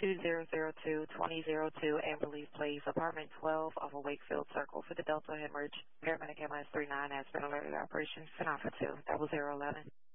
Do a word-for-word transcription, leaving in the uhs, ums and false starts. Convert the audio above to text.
two zero zero two, two zero zero two Amberleaf Place, apartment twelve off of Wakefield Circle for the Delta Hemorrhage. Paramedic M S three nine has been alerted to Operation Sinatra two, double zero eleven.